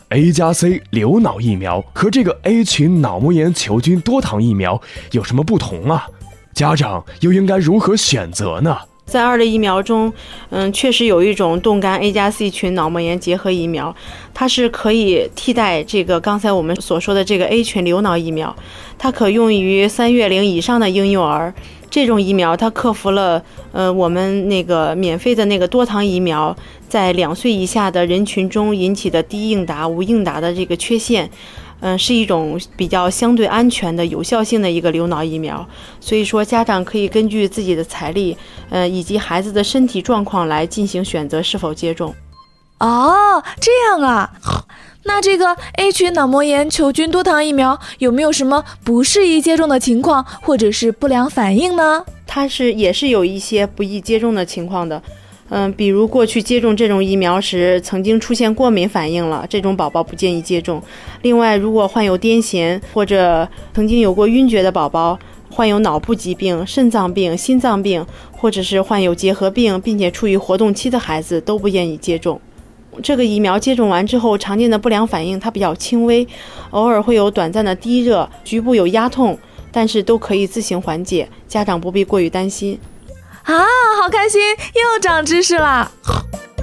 A+C 流脑疫苗和这个 A 群脑膜炎球菌多糖疫苗有什么不同啊？家长又应该如何选择呢？ 在2类疫苗中，确实有一种冻干 A+C 群脑膜炎结合疫苗，它是可以替代这个刚才我们所说的这个 A 群流脑疫苗，它可用于3月龄以上的婴幼儿。这种疫苗它克服了我们那个免费的那个多糖疫苗在2岁以下的人群中引起的低应答、无应答的这个缺陷。是一种比较相对安全的有效性的一个流脑疫苗，所以说家长可以根据自己的财力，以及孩子的身体状况来进行选择是否接种。 哦，这样啊。那这个 A 群脑膜炎球菌多糖疫苗有没有什么不适宜接种的情况，或者是不良反应呢？ 它也是有一些不宜接种的情况的。比如过去接种这种疫苗时曾经出现过敏反应了，这种宝宝不建议接种。另外，如果患有癫痫或者曾经有过晕厥的宝宝，患有脑部疾病、肾脏病、心脏病，或者是患有结核病并且处于活动期的孩子都不建议接种。这个疫苗接种完之后，常见的不良反应它比较轻微，偶尔会有短暂的低热，局部有压痛，但是都可以自行缓解，家长不必过于担心。 啊，好开心，又长知识了。